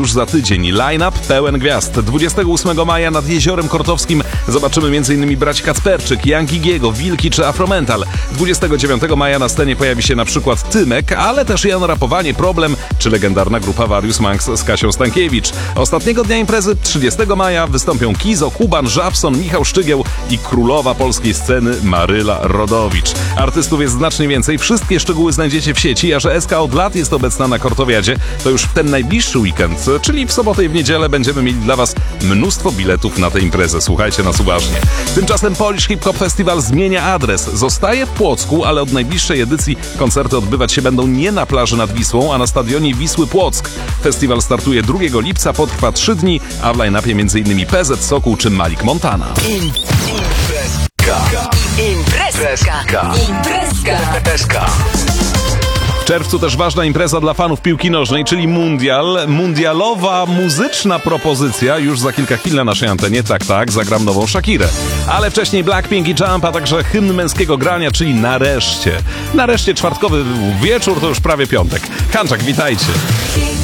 już za tydzień. Line-up pełen gwiazd. 28 maja nad Jeziorem Kortowskim zobaczymy m.in. braci Kacperczyk, Young Gigiego, Wilki czy Afromental. 29 maja na scenie pojawi się na przykład Tymek, ale też Jan Rapowanie, Problem czy legendarna grupa Various Monks z Kasią Stankiewicz. Ostatniego dnia imprezy, 30 maja, wystąpią Kizo, Kuban, Żabson, Michał Szczygieł i królowa polskiej sceny Maryla Rodowicz. Artystów jest znacznie więcej, wszystkie szczegóły znajdziecie w sieci, a że SK od lat jest obecna na Kortowiadzie, to już w ten najbliższy weekend, czyli w sobotę i w niedzielę, będziemy mieli dla Was mnóstwo biletów na tę imprezę. Słuchajcie nas uważnie. Tymczasem Polish Hip Hop Festival zmienia adres. Zostaje w Płocku, ale od najbliższej edycji koncerty odbywać się będą nie na plaży nad Wisłą, a na stadionie Wisły Płock. Festiwal startuje 2 lipca, potrwa 3 dni, a w line-upie m.in. PZ, Sokół czy Malik Montana. Imprezka. W czerwcu też ważna impreza dla fanów piłki nożnej, czyli Mundial. Mundialowa muzyczna propozycja już za kilka chwil na naszej antenie. Tak, zagram nową Shakirę. Ale wcześniej Blackpink i Jump, a także hymn męskiego grania, czyli Nareszcie. Nareszcie czwartkowy wieczór to już prawie piątek. Hanczak, witajcie.